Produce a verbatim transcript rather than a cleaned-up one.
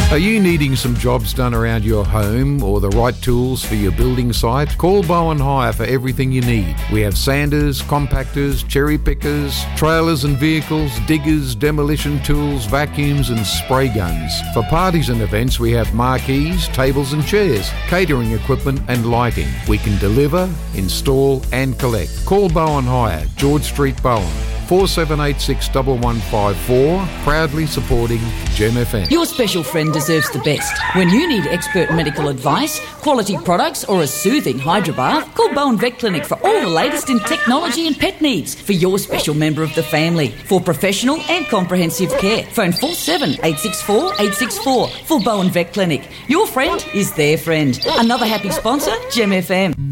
Are you needing some jobs done around your home or the right tools for your building site? Call Bowen Hire for everything you need. We have sanders, compactors, cherry pickers, trailers and vehicles, diggers, demolition tools, vacuums and spray guns. For parties and events, we have marquees, tables and chairs, catering equipment and lighting. We can deliver, install and collect. Call Bowen Hire, George Street, Bowen. four seven eight six one one five four, proudly supporting Gem F M. Your special friend deserves the best. When you need expert medical advice, quality products or a soothing hydrobath, call Bowen Vet Clinic for all the latest in technology and pet needs for your special member of the family. For professional and comprehensive care, phone four seven eight six four eight six four for Bowen Vet Clinic. Your friend is their friend. Another happy sponsor, Gem F M.